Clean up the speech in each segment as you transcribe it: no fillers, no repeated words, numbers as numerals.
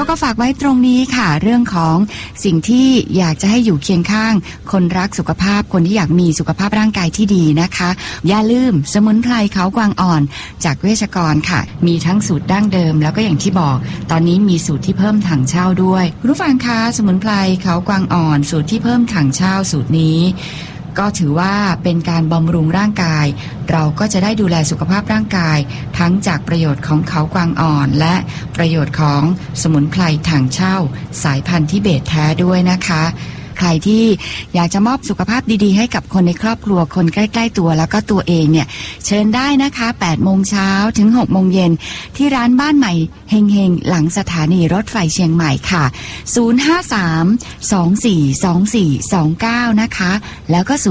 ก็ฝากไว้ตรงนี้ค่ะเรื่องของสิ่งที่อยากจะให้อยู่เคียงข้างคนรักสุขภาพคนที่อยากมีสุขภาพร่างกายที่ดีนะคะอย่าลืมสมุนไพรเขากวางอ่อนจากเวชกรค่ะมีทั้งสูตรดั้งเดิมแล้วก็อย่างที่บอกตอนนี้มีสูตรที่เพิ่มถังเช่าด้วยรู้ฟังคะสมุนไพรเขากวางอ่อนสูตรที่เพิ่มถังเช่าสูตรนี้ก็ถือว่าเป็นการบำรุงร่างกายเราก็จะได้ดูแลสุขภาพร่างกายทั้งจากประโยชน์ของเขากวางอ่อนและประโยชน์ของสมุนไพรถังเช่าสายพันธุ์ทิเบตแท้ด้วยนะคะใครที่อยากจะมอบสุขภาพดีๆให้กับคนในครอบครัวคนใกล้ๆตัวแล้วก็ตัวเองเนี่ยเชิญได้นะคะ 8 โมงเช้าถึง 6 โมงเย็นที่ร้านบ้านใหม่เฮงๆหลังสถานีรถไฟเชียงใหม่ค่ะ053-242429นะคะแล้วก็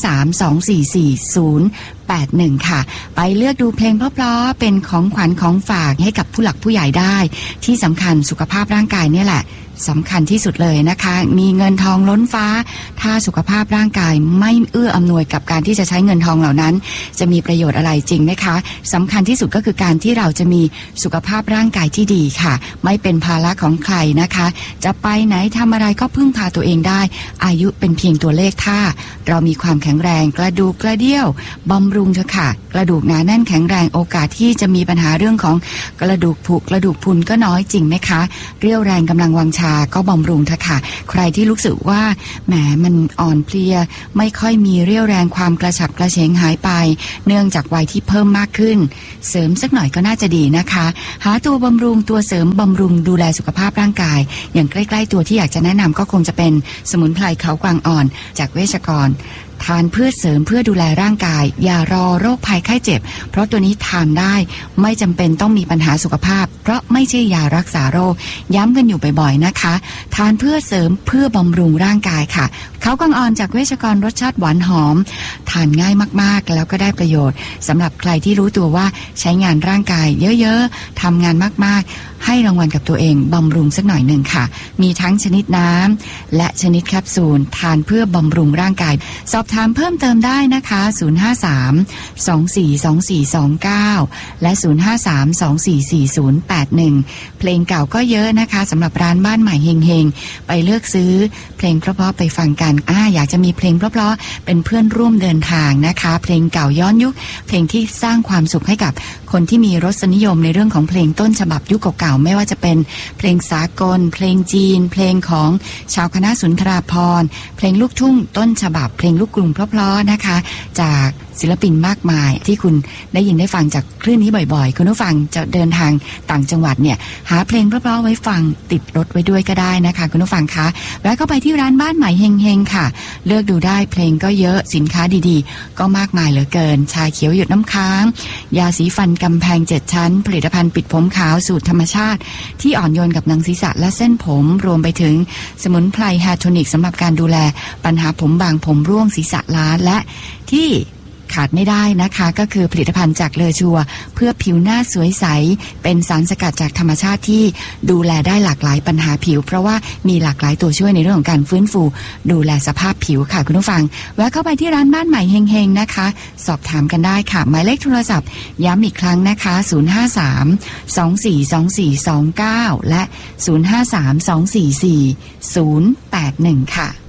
053-244-081ค่ะไปเลือกดูเพลงเพราะๆเป็นของขวัญของฝากให้กับผู้หลักผู้ใหญ่ได้ที่สำคัญสุขภาพร่างกายเนี่ยแหละสำคัญที่สุดเลยนะคะมีเงินทองล้นฟ้าถ้าสุขภาพร่างกายไม่เอื้ออำนวยกับการที่จะใช้เงินทองเหล่านั้นจะมีประโยชน์อะไรจริงไหมคะสำคัญที่สุดก็คือการที่เราจะมีสุขภาพร่างกายที่ดีค่ะไม่เป็นภาระของใครนะคะจะไปไหนทำอะไรก็พึ่งพาตัวเองได้อายุเป็นเพียงตัวเลขถ้าเรามีความแข็งแรงกระดูกกระเดี่ยวบำรุงเถอะค่ะกระดูกหนาแน่นแข็งแรงโอกาสที่จะมีปัญหาเรื่องของกระดูกผุกระดูกพรุนก็น้อยจริงไหมคะเรี่ยวแรงกำลังวังชาก็บำรุงเถอะค่ะใครที่รู้สึกว่าแหมมันอ่อนเพลียไม่ค่อยมีเรี่ยวแรงความกระฉับกระเฉงหายไปเนื่องจากวัยที่เพิ่มมากขึ้นเสริมสักหน่อยก็น่าจะดีนะคะหาตัวบำรุงตัวเสริมบำรุงดูแลสุขภาพร่างกายอย่างใกล้ๆตัวที่อยากจะแนะนำก็คงจะเป็นสมุนไพรเขากวางอ่อนจากเวชกรทานเพื่อเสริมเพื่อดูแลร่างกายอย่ารอโรคภัยไข้เจ็บเพราะตัวนี้ทานได้ไม่จำเป็นต้องมีปัญหาสุขภาพเพราะไม่ใช่ยารักษาโรคย้ำกันอยู่บ่อยๆนะคะทานเพื่อเสริมเพื่อบำรุงร่างกายค่ะเขากวางอ่อนจากเวชกรรสชาติหวานหอมทานง่ายมากๆแล้วก็ได้ประโยชน์สำหรับใครที่รู้ตัวว่าใช้งานร่างกายเยอะๆทำงานมากๆให้รางวัลกับตัวเองบำรุงสักหน่อยหนึ่งค่ะมีทั้งชนิดน้ำและชนิดแคปซูลทานเพื่อบำรุงร่างกายสอบถามเพิ่มเติมได้นะคะ053-242429และ053-244081เพลงเก่าก็เยอะนะคะสำหรับร้านบ้านใหม่เฮงๆไปเลือกซื้อเพลงเพราะๆไปฟังกันอยากจะมีเพลงเพราะๆเป็นเพื่อนร่วมเดินทางนะคะเพลงเก่าย้อนยุคเพลงที่สร้างความสุขให้กับคนที่มีรสนิยมในเรื่องของเพลงต้นฉบับยุคเก่าๆไม่ว่าจะเป็นเพลงสากลเพลงจีนเพลงของชาวคณะสุนทราภรณ์เพลงลูกทุ่งต้นฉบับเพลงลูกกรุงเพราะๆนะคะจากศิลปินมากมายที่คุณได้ยินได้ฟังจากคลื่นนี้บ่อยๆคุณผู้ฟังจะเดินทางต่างจังหวัดเนี่ยหาเพลงเพราะๆไว้ฟังติดรถไว้ด้วยก็ได้นะคะคุณผู้ฟังคะแวะเข้าไปที่ร้านบ้านใหม่เฮงๆค่ะเลือกดูได้เพลงก็เยอะสินค้าดีๆก็มากมายเหลือเกินชาเขียวหยดน้ำค้างยาสีฟันกำแพง7ชั้นผลิตภัณฑ์ปิดผมขาวสูตรธรรมชาติที่อ่อนโยนกับหนังศีรษะและเส้นผมรวมไปถึงสมุนไพรแฮร์โทนิกสำหรับการดูแลปัญหาผมบางผมร่วงศีรษะล้านและที่ขาดไม่ได้นะคะก็คือผลิตภัณฑ์จากเลอชัวเพื่อผิวหน้าสวยใสเป็นสารสกัดจากธรรมชาติที่ดูแลได้หลากหลายปัญหาผิวเพราะว่ามีหลากหลายตัวช่วยในเรื่องของการฟื้นฟูดูแลสภาพผิวค่ะคุณผู้ฟังแวะเข้าไปที่ร้านบ้านใหม่เฮงๆนะคะสอบถามกันได้ค่ะหมายเลขโทรศัพท์ย้ำอีกครั้งนะคะ053-242429และ053-244-081ค่ะ